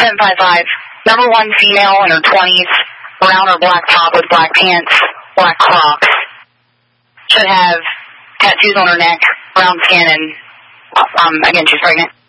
755. Number 1 female in her 20s, brown or black top with black pants, black Crocs. Should have tattoos on her neck, brown skin, and again, she's pregnant.